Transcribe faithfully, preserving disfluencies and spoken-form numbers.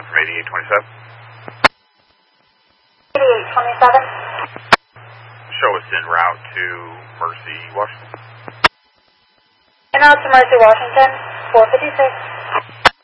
from eighty-eight twenty-seven. eighty-eight twenty-seven. Show us en route to Mercy, Washington. En route to Mercy, Washington, four fifty-six.